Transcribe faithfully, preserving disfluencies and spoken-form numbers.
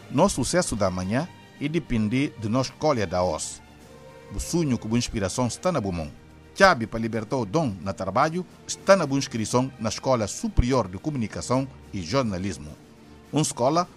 Nosso sucesso da manhã e depende de nós escolha da os. O sonho com a inspiração está na Bumon. Chave para libertar o dom no trabalho está na boa inscrição na Escola Superior de Comunicação e Jornalismo. Uma escola